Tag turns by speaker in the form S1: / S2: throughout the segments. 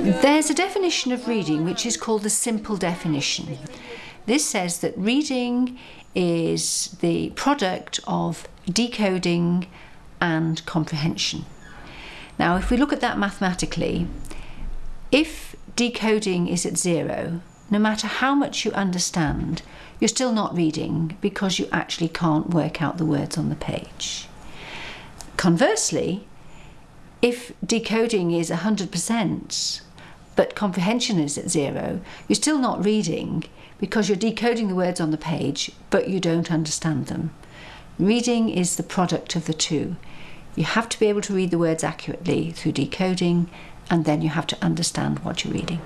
S1: There's a definition of reading which is called the simple definition. This says that reading is the product of decoding and comprehension. Now, if we look at that mathematically, if decoding is at 0, no matter how much you understand, you're still not reading because you actually can't work out the words on the page. Conversely, if decoding is 100%, but comprehension is at 0, you're still not reading because you're decoding the words on the page, but you don't understand them. Reading is the product of the two. You have to be able to read the words accurately through decoding, and then you have to understand what you're reading.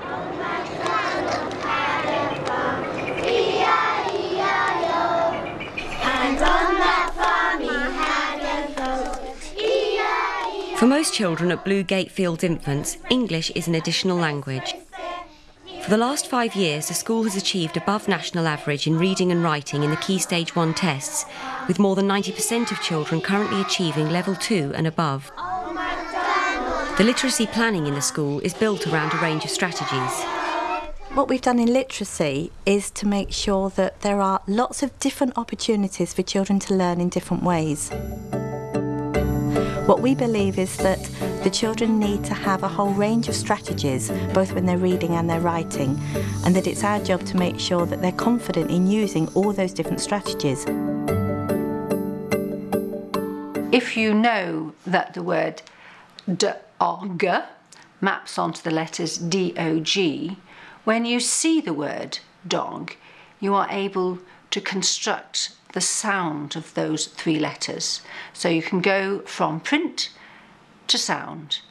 S2: For most children at Blue Gate Fields Infants, English is an additional language. For the last 5 years, the school has achieved above national average in reading and writing in the Key Stage 1 tests, with more than 90% of children currently achieving Level 2 and above. The literacy planning in the school is built around a range of strategies.
S3: What we've done in literacy is to make sure that there are lots of different opportunities for children to learn in different ways. What we believe is that the children need to have a whole range of strategies, both when they're reading and they're writing, and that it's our job to make sure that they're confident in using all those different strategies.
S1: If you know that the word dog maps onto the letters D-O-G, when you see the word dog, you are able to construct the sound of those 3 letters. So you can go from print to sound.